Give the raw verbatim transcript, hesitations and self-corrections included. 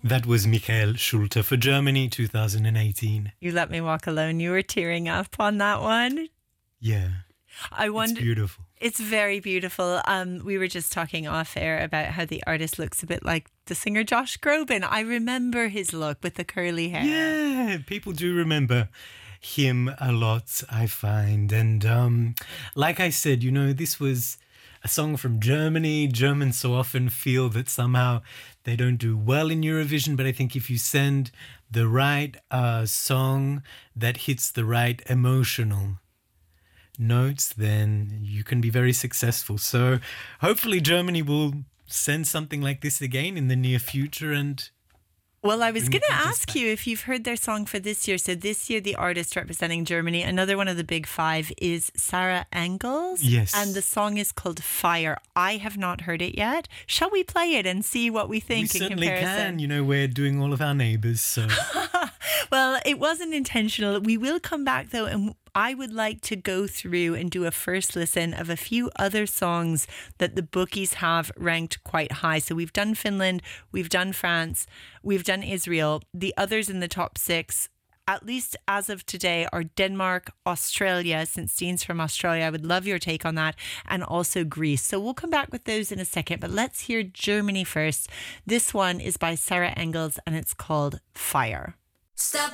That was Michael Schulte for Germany two thousand eighteen. You Let Me Walk Alone. You were tearing up on that one. Yeah. I wonder. It's beautiful. It's very beautiful. Um, we were just talking off air about how the artist looks a bit like the singer Josh Groban. I remember his look with the curly hair. Yeah, people do remember him a lot, I find. And um, like I said, you know, this was a song from Germany. Germans so often feel that somehow they don't do well in Eurovision, but I think if you send the right uh, song that hits the right emotional notes, then you can be very successful. So hopefully Germany will send something like this again in the near future. And well, I was going to ask you if you've heard their song for this year. So this year, the artist representing Germany, another one of the big five, is Sarah Engels. Yes. And the song is called Fire. I have not heard it yet. Shall we play it and see what we think we in certainly comparison? can. You know, we're doing all of our neighbours, so... Well, it wasn't intentional. We will come back, though, and I would like to go through and do a first listen of a few other songs that the bookies have ranked quite high. So we've done Finland, we've done France, we've done Israel. The others in the top six, at least as of today, are Denmark, Australia, since Dean's from Australia. I would love your take on that, and also Greece. So we'll come back with those in a second, but let's hear Germany first. This one is by Sarah Engels, and it's called Fire. Stop